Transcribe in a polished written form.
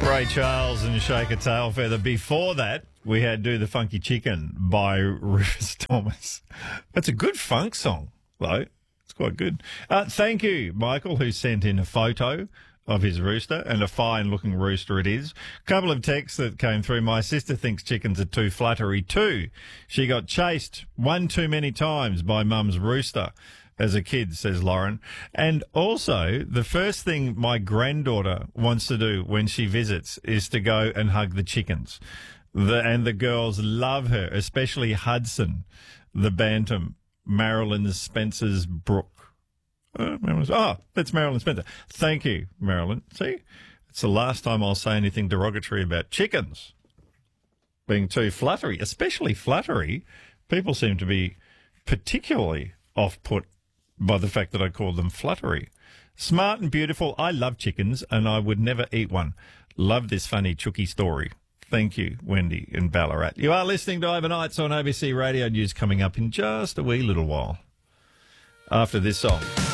Ray Charles and Shake a Tail Feather. Before that, we had Do the Funky Chicken by Rufus Thomas. That's a good funk song, though. It's quite good. Thank you, Michael, who sent in a photo of his rooster, and a fine-looking rooster it is. A couple of texts that came through. My sister thinks chickens are too fluttery too. She got chased one too many times by Mum's rooster as a kid, says Lauren. And also, the first thing my granddaughter wants to do when she visits is to go and hug the chickens. And the girls love her, especially Hudson, the bantam, Marilyn Spencer's brook. That's Marilyn Spencer. Thank you, Marilyn. See, it's the last time I'll say anything derogatory about chickens being too fluttery, especially fluttery. People seem to be particularly off-put by the fact that I call them fluttery. Smart and beautiful. I love chickens, and I would never eat one. Love this funny Chucky story. Thank you, Wendy in Ballarat. You are listening to Overnights on ABC Radio News, coming up in just a wee little while after this song.